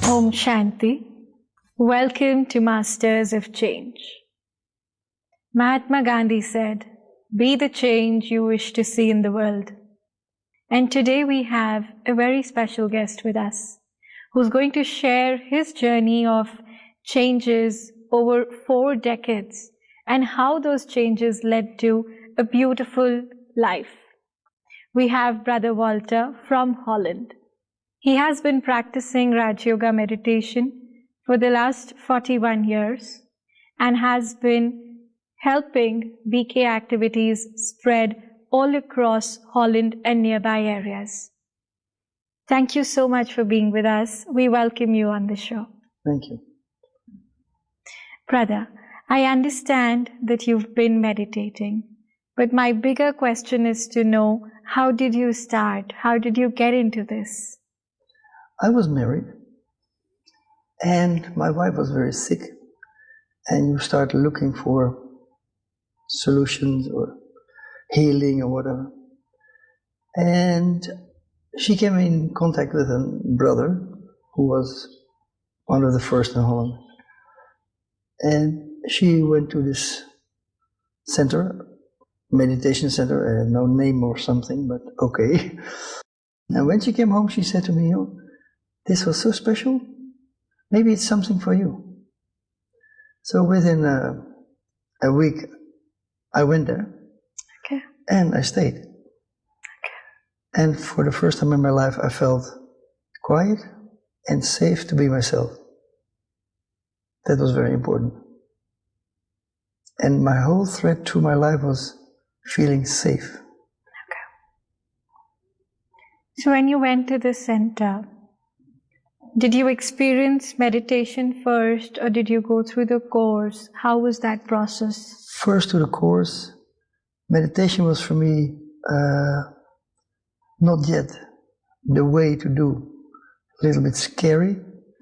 Om Shanti. Welcome to Masters of Change. Mahatma Gandhi said, "Be the change you wish to see in the world." And today we have a very special guest with us who's going to share his journey of changes over 4 decades and how those changes led to a beautiful life. We have Brother Walter from Holland. He has been practicing Raj Yoga meditation for the last 41 years and has been helping BK activities spread all across Holland and nearby areas. Thank you so much for being with us. We welcome you on the show. Thank you. Brother, I understand that you've been meditating, but my bigger question is to know, how did you start? How did you get into this? I was married, and my wife was very sick, and you start looking for solutions or healing or whatever. And she came in contact with a brother who was one of the first in Holland. And she went to this center, meditation center, no name or something, but okay. And when she came home, she said to me, "Oh, this was so special. Maybe it's something for you." So within a week, I went there. Okay. And I stayed. Okay. And for the first time in my life, I felt quiet and safe to be myself. That was very important. And my whole thread through my life was feeling safe. Okay. So when you went to the center, did you experience meditation first, or did you go through the course? How was that process? First to the course. Meditation was for me not yet the way to do. A little bit scary.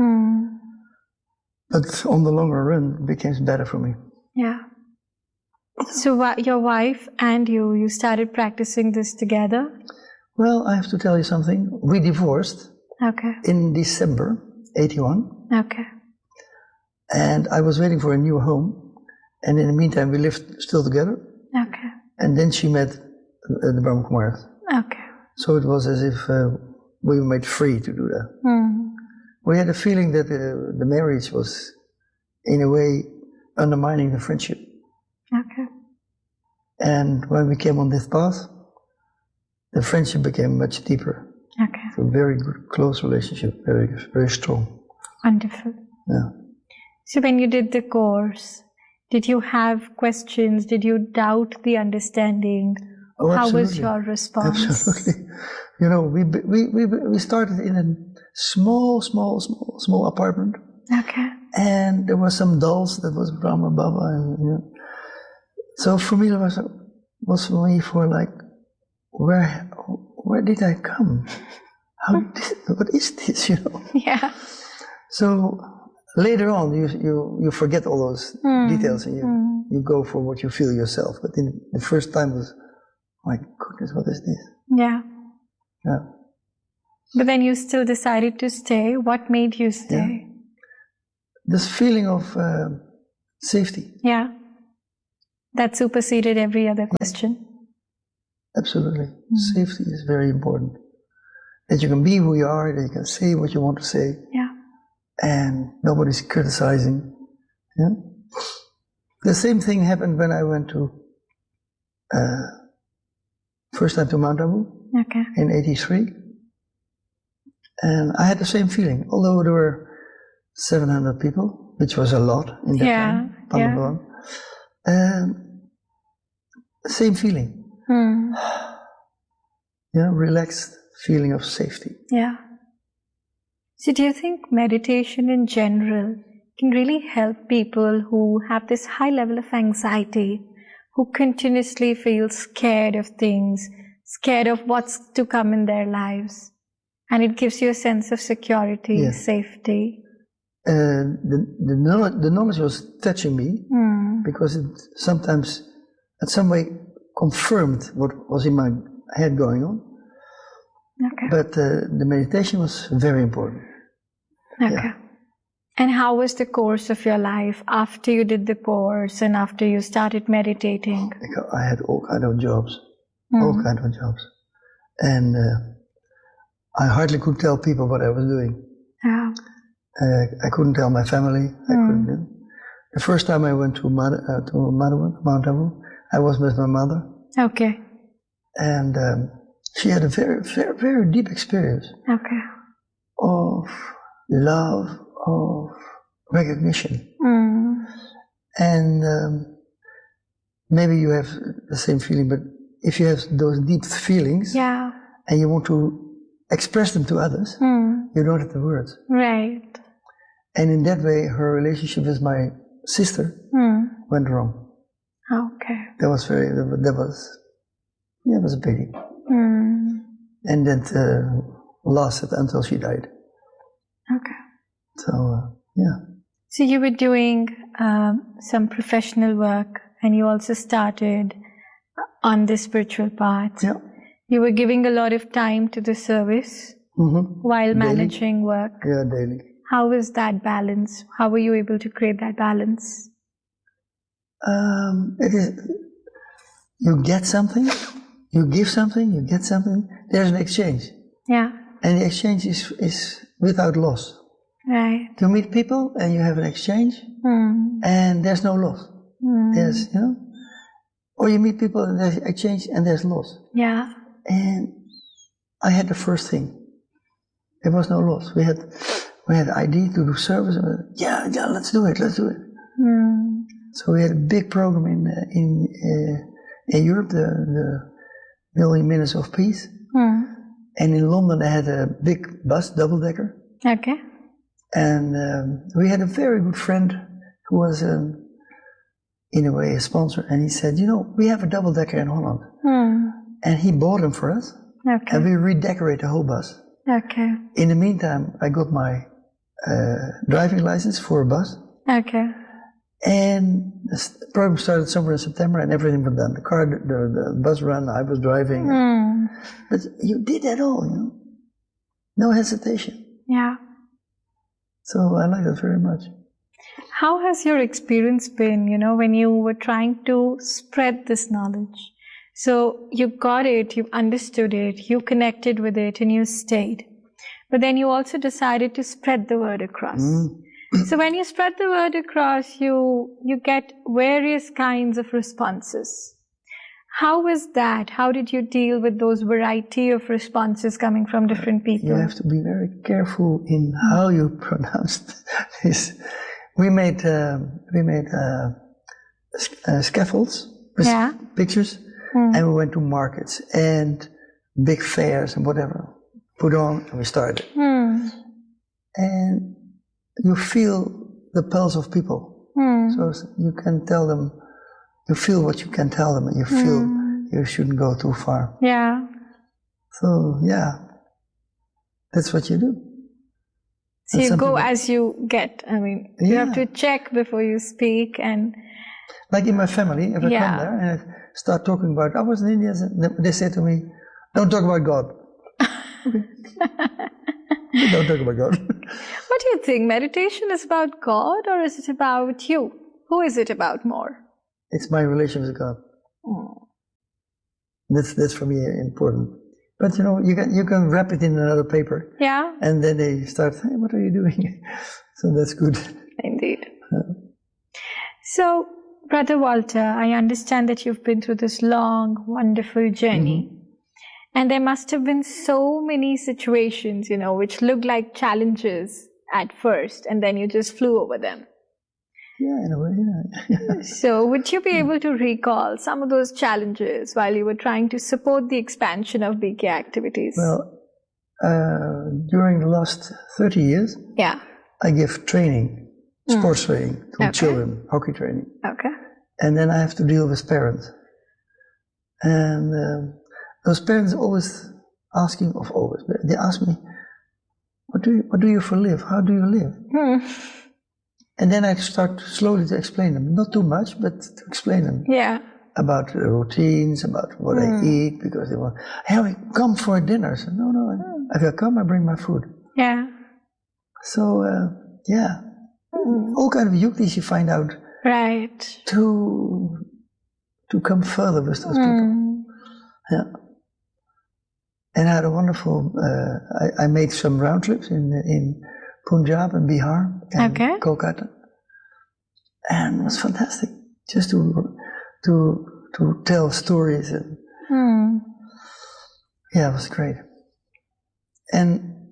But on the longer run, it became better for me. Yeah. So your wife and you started practicing this together? Well, I have to tell you something. We divorced. Okay. In December 81. Okay. And I was waiting for a new home. And in the meantime, we lived still together. Okay. And then she met the Brahma Kumaris. Okay. So it was as if we were made free to do that. We had a feeling that the marriage was, in a way, undermining the friendship. Okay. And when we came on this path, the friendship became much deeper. Okay. So very good, close relationship, very, very strong. Wonderful. Yeah. So when you did the course, did you have questions? Did you doubt the understanding? Oh, how absolutely. was your response? Absolutely. You know, we started in a small apartment. Okay. And there were some dolls that was Brahma Baba. And, you know. So for me, it was for me for like, where did I come? What is this, you know? Yeah. So later on, you forget all those details and you go for what you feel yourself. But the first time was, my goodness, what is this? Yeah. Yeah. But then you still decided to stay. What made you stay? Yeah. This feeling of safety. Yeah. That superseded every other question. Absolutely. Safety is very important. That you can be who you are, that you can say what you want to say. Yeah. And nobody's criticizing. Yeah? The same thing happened when I went to, first time to Mount Abu. Okay. In 83. And I had the same feeling, although there were 700 people, which was a lot in that time. Yeah. Same feeling. Relaxed feeling of safety. Yeah. So do you think meditation in general can really help people who have this high level of anxiety, who continuously feel scared of things, scared of what's to come in their lives? And it gives you a sense of security, safety. The knowledge was touching me because it sometimes, in some way, confirmed what was in my head going on. Okay. But the meditation was very important. Okay. Yeah. And how was the course of your life after you did the course and after you started meditating? Because I had all kind of jobs, and I hardly could tell people what I was doing. Yeah. I couldn't tell my family. I couldn't. The first time I went to Mount Abu, I was with my mother. Okay. And she had a very, very, very deep experience of love, of recognition. And maybe you have the same feeling, but if you have those deep feelings and you want to express them to others, you don't have the words. Right. And in that way, her relationship with my sister went wrong. Okay. That was a pity. And that lasted until she died. Okay. So, yeah. So you were doing some professional work and you also started on the spiritual path. Yeah. You were giving a lot of time to the service while managing work. Yeah, daily. How was that balance? How were you able to create that balance? It is, you get something, you give something, you get something, there's an exchange. Yeah. And the exchange is without loss. Right. You meet people and you have an exchange and there's no loss. There's, or you meet people and there's exchange and there's loss. Yeah. And I had the first thing. There was no loss. We had idea to do service. Yeah, let's do it. So we had a big program in Europe, the Million Minutes of Peace. And in London they had a big bus, double-decker. Okay. And we had a very good friend who was, in a way, a sponsor. And he said, we have a double-decker in Holland. And he bought them for us. Okay. And we redecorate the whole bus. Okay. In the meantime, I got my driving license for a bus. Okay. And the program started somewhere in September and everything was done. The bus ran, I was driving. But you did that all, No hesitation. Yeah. So I like that very much. How has your experience been, when you were trying to spread this knowledge? So you got it, you understood it, you connected with it, and you stayed. But then you also decided to spread the word across. So when you spread the word across, you get various kinds of responses. How was that? How did you deal with those variety of responses coming from different people? You have to be very careful in how you pronounce this. We made scaffolds with pictures, and we went to markets and big fairs and whatever. Put on, and we started. And you feel the pulse of people. So you can tell them, you feel what you can tell them, and you feel you shouldn't go too far. Yeah. So, that's what you do. So you go as you get. You have to check before you speak. And like in my family, if I come there and I start talking about, I was in India, they say to me, don't talk about God. Okay. Don't talk about God. What do you think? Meditation is about God or is it about you? Who is it about more? It's my relation with God. That's for me important. But you can wrap it in another paper. Yeah. And then they start, hey, what are you doing? So that's good. Indeed. So, Brother Walter, I understand that you've been through this long, wonderful journey. And there must have been so many situations, which looked like challenges at first, and then you just flew over them. Yeah, in a way, yeah. So would you be able to recall some of those challenges while you were trying to support the expansion of BK activities? Well, during the last 30 years, I give training, sports training to children, hockey training. Okay. And then I have to deal with parents. And those parents always asking they ask me, what do you for live? How do you live? And then I start slowly to explain them, not too much, but to explain them. Yeah. About the routines, about what I eat, because they want, hey, come for dinner. I said, no, if I come, I bring my food. Yeah. So, yeah, all kind of yuktis you find out Right. to come further with those people. Yeah. And I had a wonderful, I made some round trips in Punjab and Bihar and Kolkata. And it was fantastic just to tell stories. And, yeah, it was great. And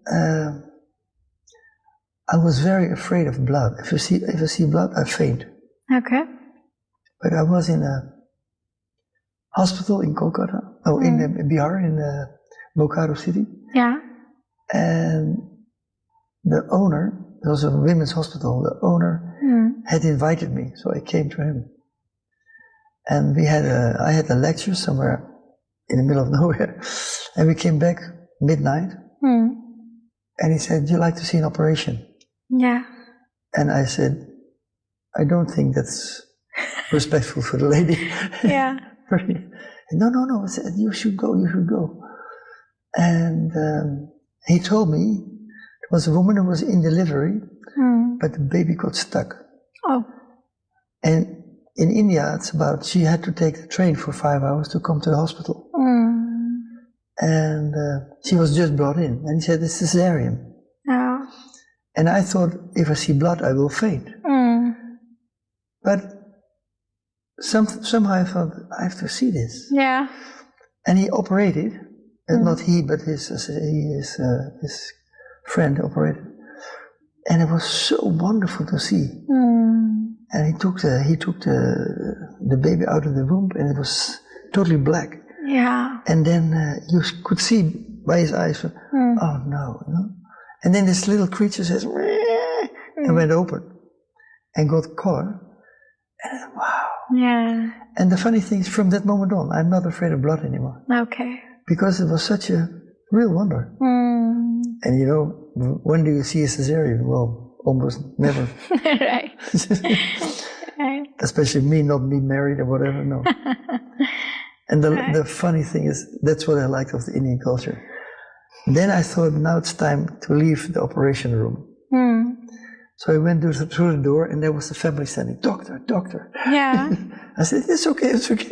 I was very afraid of blood. If I see blood, I faint. Okay. But I was in a hospital in Kolkata, in Bihar, in Bokaro city. Yeah. And the owner, it was a women's hospital, the owner had invited me, so I came to him. And I had a lecture somewhere in the middle of nowhere, and we came back midnight, and he said, "Do you like to see an operation?" Yeah. And I said, "I don't think that's respectful for the lady." Yeah. No. I said, you should go. And he told me there was a woman who was in delivery, but the baby got stuck. Oh. And in India, she had to take the train for 5 hours to come to the hospital. And she was just brought in, and he said, "It's cesarean." Oh. And I thought, if I see blood, I will faint. But somehow I thought, I have to see this. Yeah. And he operated, not he, but his friend operated. And it was so wonderful to see. And he took the baby out of the womb, and it was totally black. Yeah. And then you could see by his eyes, oh no, And then this little creature says, and went open and got color. And wow. Yeah. And the funny thing is, from that moment on, I'm not afraid of blood anymore. Okay. Because it was such a real wonder. And when do you see a cesarean? Well, almost never. Right. Right. Especially me not being married or whatever, no. And the funny thing is, that's what I liked of the Indian culture. Then I thought, now it's time to leave the operation room. So I went through the door, and there was the family standing, "Doctor, doctor." Yeah. I said, it's okay.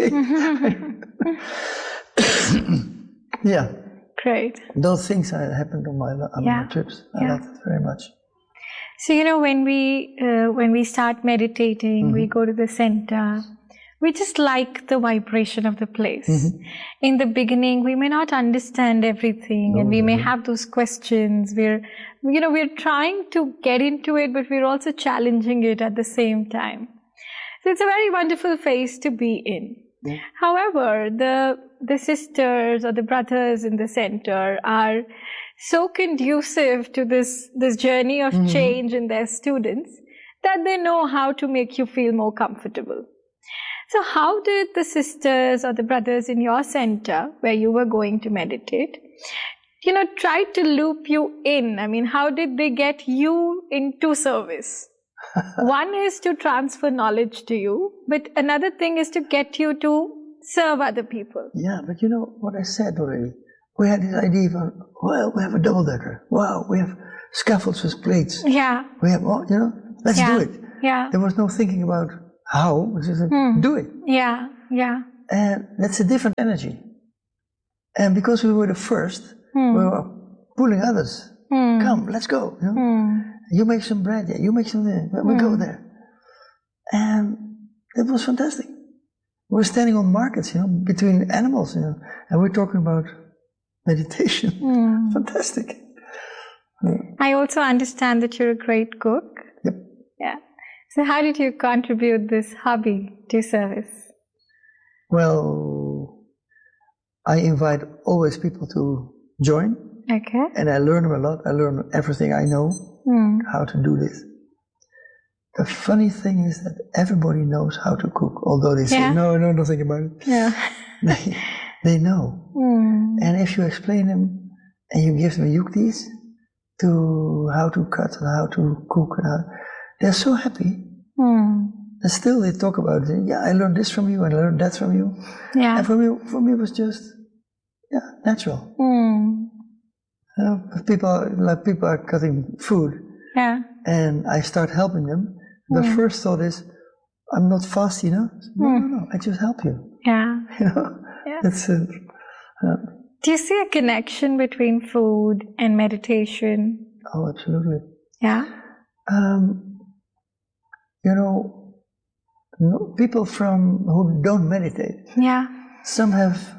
Yeah. Great. Those things happened on my trips. I liked it very much. So, when we start meditating, we go to the center, we just like the vibration of the place. In the beginning, we may not understand everything, and we may have those questions. We're trying to get into it, but we're also challenging it at the same time. So it's a very wonderful phase to be in. Yeah. However, the sisters or the brothers in the center are so conducive to this journey of change in their students that they know how to make you feel more comfortable. So how did the sisters or the brothers in your center, where you were going to meditate, try to loop you in? I mean, how did they get you into service? One is to transfer knowledge to you, but another thing is to get you to serve other people. Yeah, but what I said already? We had this idea of, we have a double-decker. Wow, we have scaffolds with plates. Yeah. We have, let's do it. Yeah. There was no thinking about how, we just do it. Yeah, yeah. And that's a different energy. And because we were the first, we were pulling others. Come, let's go. You make some bread, you make some, we go there. And it was fantastic. We were standing on markets, between animals, and we're talking about meditation. Fantastic. I also understand that you're a great cook. Yep. Yeah. So how did you contribute this hobby to service? Well, I invite always people to join. Okay. And I learn them a lot. I learn everything I know, how to do this. The funny thing is that everybody knows how to cook, although they say, no, don't think about it. Yeah. They know. And if you explain them and you give them yuktis to how to cut and how to cook, they're so happy. And still they talk about it. Yeah, I learned this from you and I learned that from you. Yeah. And for me it was just, natural. If people are cutting food, Yeah. and I start helping them, the first thought is, I'm not fast enough. No, I just help you. Yeah. You know, Yeah. that's it. Do you see a connection between food and meditation? Oh, absolutely. Yeah. You know, people who don't meditate, Yeah. some have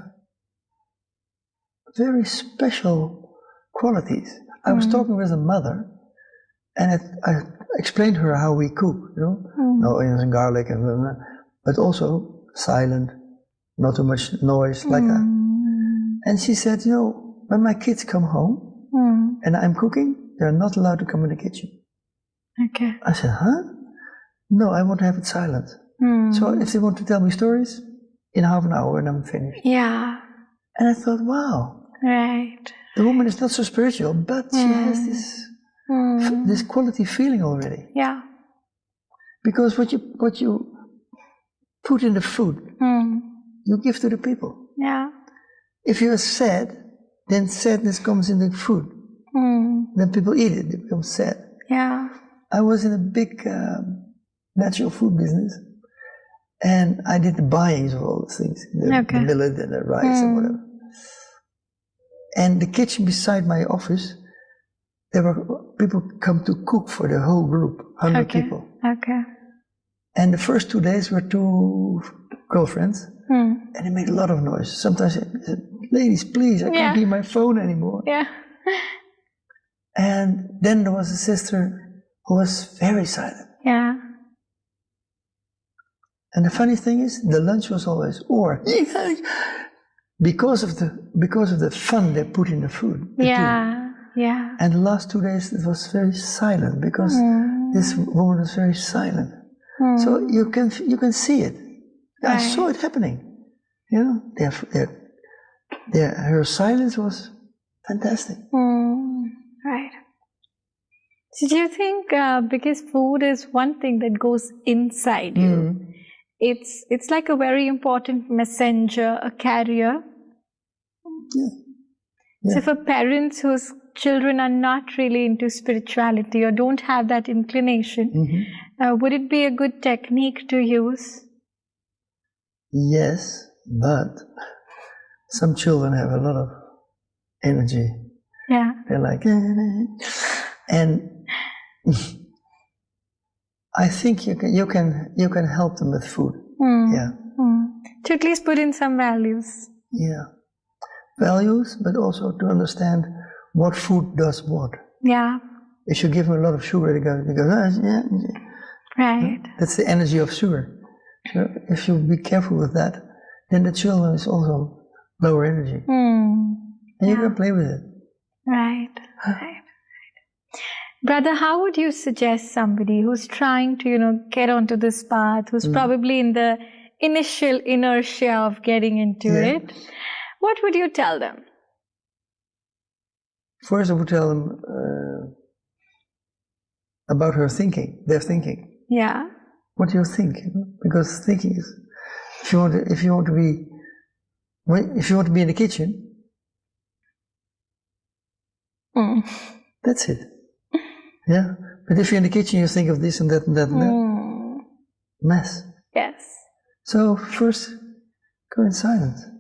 very special qualities. I was talking with a mother, and I explained to her how we cook, you know, no onions and garlic, but also silent, not too much noise, like that. And she said, you know, when my kids come home and I'm cooking, they're not allowed to come in the kitchen. Okay. I said, huh? No, I want to have it silent. So if they want to tell me stories, in half an hour and I'm finished. Yeah. And I thought, wow. Right. The woman is not so spiritual, but she has this quality feeling already. Yeah. Because what you put in the food, you give to the people. Yeah. If you are sad, then sadness comes in the food. Then people eat it, they become sad. Yeah. I was in a big natural food business, and I did the buyings of all the things, the millet and the rice and whatever. And the kitchen beside my office, there were people come to cook for the whole group, 100 people. Okay. And the first 2 days were 2 girlfriends, and they made a lot of noise. Sometimes I said, ladies, please, I can't hear my phone anymore. Yeah. And then there was a sister who was very silent. Yeah. And the funny thing is, the lunch was always, because of the fun they put in the food. Yeah. Yeah. And the last 2 days it was very silent because this woman was very silent. So you can see it. I saw it happening. You know, her silence was fantastic. Right. So do you think because food is one thing that goes inside you, it's like a very important messenger, a carrier? Yeah. So for parents whose children are not really into spirituality or don't have that inclination, would it be a good technique to use? Yes, but some children have a lot of energy. Yeah. They're like, and I think you can help them with food. Yeah. To at least put in some values. Yeah. Values, but also to understand what food does what. Yeah. If you give them a lot of sugar, they go, Right. That's the energy of sugar. So if you be careful with that, then the children is also lower energy. And you can play with it. Right. Brother, how would you suggest somebody who's trying to, get onto this path, who's probably in the initial inertia of getting into it? What would you tell them? First, I would tell them about their thinking. Yeah. What do you think? Because thinking is, if you want to be in the kitchen, that's it. Yeah. But if you're in the kitchen, you think of this and that and that and that. Mess. Yes. So first, go in silence.